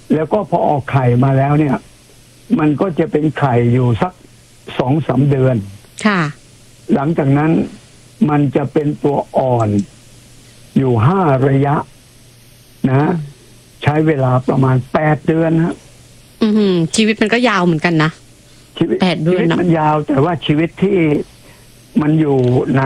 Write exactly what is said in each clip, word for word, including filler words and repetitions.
แล้วก็พอออกไข่มาแล้วเนี่ย มันก็จะเป็นไข่อยู่สักสองสามเดือนค่ะหลังจากนั้นมันจะเป็นตัวอ่อนอยู่ห้าระยะนะใช้เวลาประมาณแปดเดือนนะอืมชีวิตมันก็ยาวเหมือนกันนะชีวิตแปดเดือนนะมันยาวแต่ว่าชีวิตที่มันอยู่ใน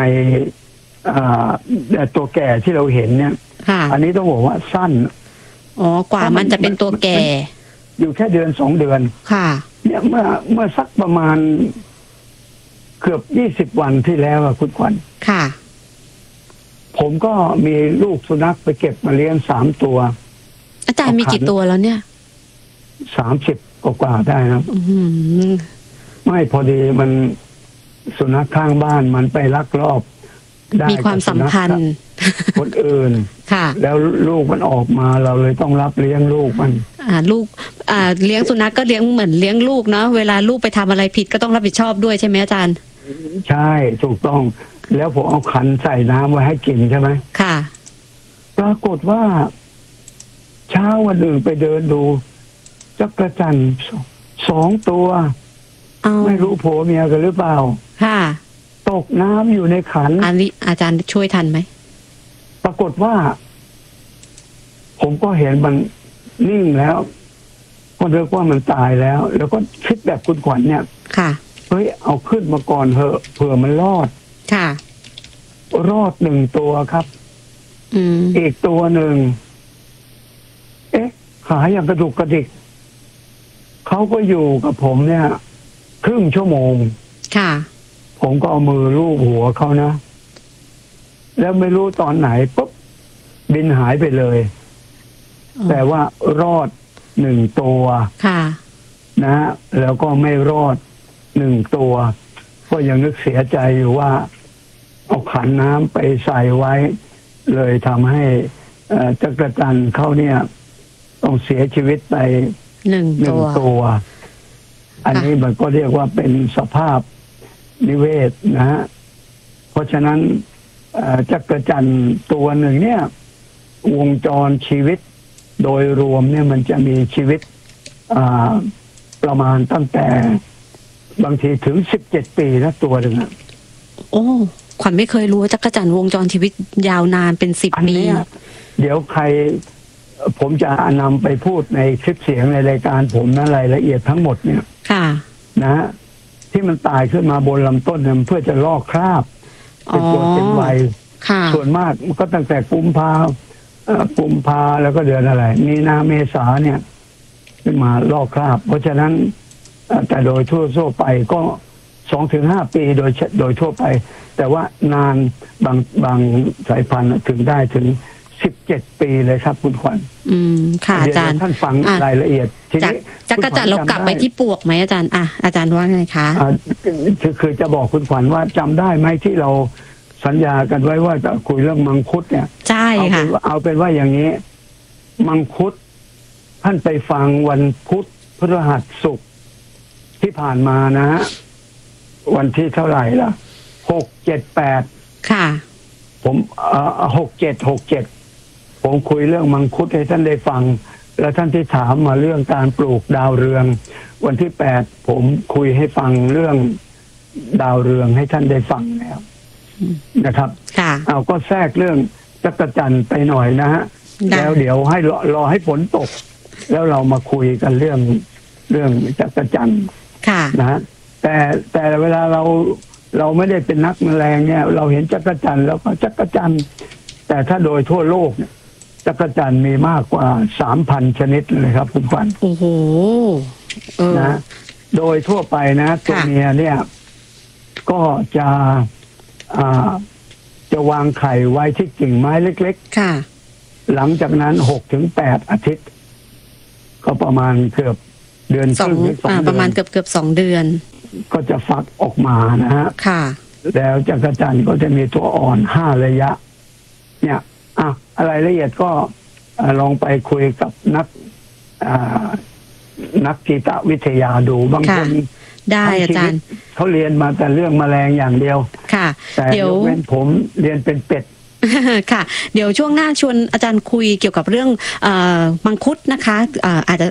ตัวแก่ที่เราเห็นเนี่ยอันนี้ต้องบอกว่าสั้นอ๋อกว่ามันจะเป็นตัวแก่อยู่แค่เดือนสองเดือนค่ะเนี่ยเมื่อเมื่อสักประมาณเกือบยี่สิบวันที่แล้วอะคุณขวัญค่ะผมก็มีลูกสุนัขไปเก็บมาเลี้ยงสามตัวอาจารย์มีกี่ตัวแล้วเนี่ยสามสิบกว่าได้ครับไม่พอดีมันสุนัขข้างบ้านมันไปลักลอบมีความสัมพันธ์คนอื่นค่ะแล้วลูกมันออกมาเราเลยต้องรับเลี้ยงลูกมันอ่าลูกอ่าเลี้ยงสุนัขก็เลี้ยงเหมือนเลี้ยงลูกเนาะเวลาลูกไปทำอะไรผิดก็ต้องรับผิดชอบด้วยใช่ไหมอาจารย์ใช่ถูกต้องแล้วผมเอาขันใส่น้ำไว้ให้กินใช่ไหมค่ะปรากฏว่าเช้าวันหนึ่งไปเดินดูจักรจั่นสองตัวไม่รู้ผัวเมียกันหรือเปล่าค่ะตกน้ำอยู่ในขันอันนี้อาจารย์ช่วยทันไหมปรากฏว่าผมก็เห็นมันนิ่งแล้วก็เรียกว่ามันตายแล้วแล้วก็คิดแบบคุณขวัญเนี่ยค่ะเฮ้ยเอาขึ้นมาก่อนเถอะเผื่อมันรอดค่ะรอดหนึ่งตัวครับอืมอีกตัวหนึ่งเอ๊ะขาอย่างกระดุกกระดิกเขาก็อยู่กับผมเนี่ยครึ่งชั่วโมงค่ะผมก็เอามือลูบหัวเขานะแล้วไม่รู้ตอนไหนปุ๊บบินหายไปเลยแต่ว่ารอดหนึ่งตัวค่ะนะแล้วก็ไม่รอดหนึ่งตัวก็ยังนึกเสียใจอยู่ว่าเอาขันน้ำไปใส่ไว้เลยทำให้จักรจั่นเขาเนี่ยต้องเสียชีวิตไปหนึ่งตัวอันนี้มันก็เรียกว่าเป็นสภาพนิเวศนะฮะเพราะฉะนั้นจักรจั่นตัวหนึ่งเนี่ยวงจรชีวิตโดยรวมเนี่ยมันจะมีชีวิตประมาณตั้งแต่บางทีถึงสิบเจ็ดปีนะตัวหนึ่งโอ้ขวัญไม่เคยรู้ว่าจักรจั่นวงจรชีวิตยาวนานเป็นสิบปีเดี๋ยวใครผมจะนำไปพูดในคลิปเสียงในรายการผมนะรายละเอียดทั้งหมดเนี่ยค่ะนะที่มันตายขึ้นมาบนลำต้นเนี่ยเพื่อจะลอกคราบเป็นตัวเป็นวัยส่วนมากมันก็ตั้งแต่กุมภากุมภาแล้วก็เดือนอะไรมีนาเมษาเนี่ยขึ้นมาลอกคราบเพราะฉะนั้นแต่โดยทั่วทั่วไปก็สองถึงห้าปีโดยโดยทั่วไปแต่ว่านานบางบางสายพันธุ์ถึงได้ถึงสิบเจ็ดปีเลยครับคุณขวัญอืมค่ะอาจารย์ท่านฟังรายละเอียดทีนี้จักรจั่นเรากลับไปที่ปวกไหมอาจารย์อ่ะอาจารย์ว่าไงคะคือคือจะบอกคุณขวัญว่าจำได้ไหมที่เราสัญญากันไว้ว่าจะคุยเรื่องมังคุดเนี่ยใช่ค่ะเอาเป็นว่าอย่างนี้มังคุดท่านไปฟังวันพุธพฤหัสศุกร์ที่ผ่านมานะฮะวันที่เท่าไหร่ล่ะหกเจ็ดแปดค่ะผมเอ่อหกเจ็ดหกเจ็ดผมคุยเรื่องมังคุดให้ท่านได้ฟังแล้วท่านที่ถามมาเรื่องการปลูกดาวเรืองวันที่แปดผมคุยให้ฟังเรื่องดาวเรืองให้ท่านได้ฟังแล้วนะครับเอาก็แทรกเรื่องจักรจั่นไปหน่อยนะฮะแล้วเดี๋ยวให้รอรอให้ฝนตกแล้วเรามาคุยกันเรื่องเรื่องจักรจั่นนะแต่แต่เวลาเราเราไม่ได้เป็นนักแมลงเนี่ยเราเห็นจักรจั่นแล้วก็จักรจั่นแต่ถ้าโดยทั่วโลกเนี่ยจักรจั่นมีมากกว่าสามพันชนิดเลยครับคุณขวัญโอ้โหนะโดยทั่วไปนะตัวเมียเนี่ยก็จะอ่าจะวางไข่ไว้ที่กิ่งไม้เล็กๆค่ะหลังจากนั้นหกถึงแปดอาทิตย์ก็ประมาณเกือบเดือนครึ่งหรือสองเดือนประมาณเกือบเกือบสองเดือนก็จะฟักออกมานะฮะค่ะแล้วจักรจั่นก็จะมีตัวอ่อนห้าระยะเนี่ยอ่ะอะไรละเอียดก็ลองไปคุยกับนักนักกีตวิทยาดูบางคนได้อาจารย์เขาเรียนมาแต่เรื่องแมลงอย่างเดียวค่ะแต่เดี๋ยวผมเรียนเป็นเป็ดค่ะเดี๋ยวช่วงหน้าชวนอาจารย์คุยเกี่ยวกับเรื่องมังคุดนะคะอาจจะ